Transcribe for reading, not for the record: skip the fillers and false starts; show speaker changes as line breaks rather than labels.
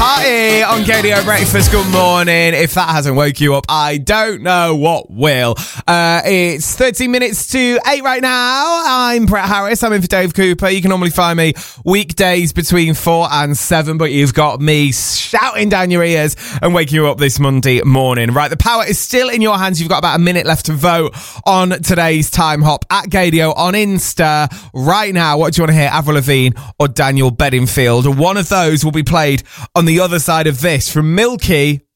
Party on KDO Breakfast. Good morning. If that hasn't woke you up, I don't know what will. It's 13 minutes to 8 right now. I'm Brett Harris. I'm in for Dave Cooper. You can normally find me weekdays between 4 and 7, but you've got me shouting down your ears and waking you up this Monday morning. Right, the power is still in your hands. You've got about a minute left to vote on today's Time Hop at KDO on Insta. Right now, what do you want to hear? Avril Lavigne or Daniel Bedingfield? One of those will be played on the other side of this from Milky